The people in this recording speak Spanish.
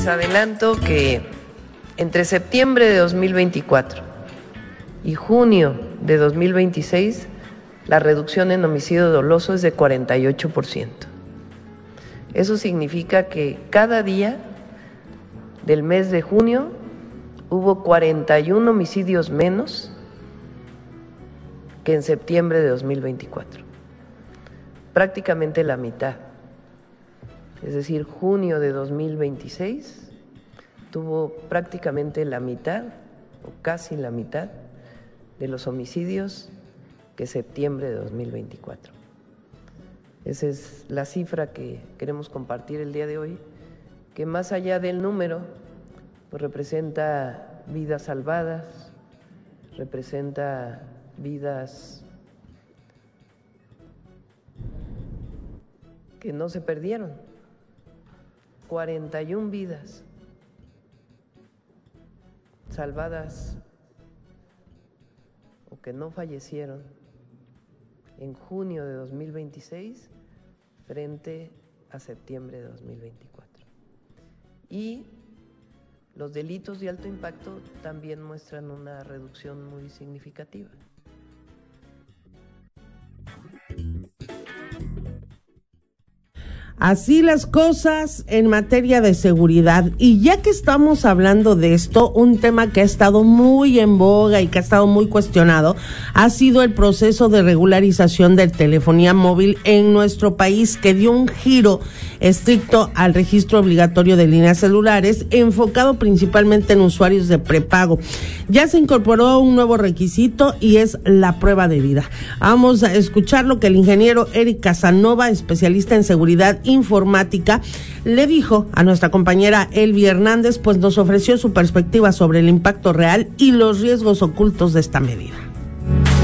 Les adelanto que entre septiembre de 2024 y junio de 2026, la reducción en homicidio doloso es de 48%. Eso significa que cada día del mes de junio hubo 41 homicidios menos que en septiembre de 2024. Prácticamente la mitad. Es decir, junio de 2026 tuvo prácticamente la mitad o casi la mitad de los homicidios que septiembre de 2024. Esa es la cifra que queremos compartir el día de hoy, que más allá del número, pues representa vidas salvadas, representa vidas que no se perdieron. 41 vidas salvadas o que no fallecieron en junio de 2026 frente a septiembre de 2024. Y los delitos de alto impacto también muestran una reducción muy significativa. Así las cosas en materia de seguridad. Y ya que estamos hablando de esto, un tema que ha estado muy en boga y que ha estado muy cuestionado ha sido el proceso de regularización de telefonía móvil en nuestro país, que dio un giro estricto al registro obligatorio de líneas celulares, enfocado principalmente en usuarios de prepago. Ya se incorporó un nuevo requisito y es la prueba de vida. Vamos a escuchar lo que el ingeniero Eric Casanova, especialista en seguridad informática, le dijo a nuestra compañera Elvi Hernández, pues nos ofreció su perspectiva sobre el impacto real y los riesgos ocultos de esta medida.